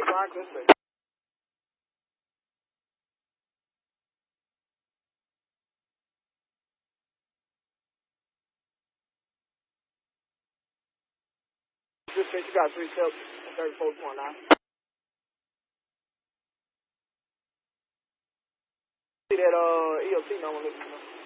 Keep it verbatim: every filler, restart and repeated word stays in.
Rock, listen. Dispatch, you got three steps, thirty-four point nine. See that uh E O C number, let me know.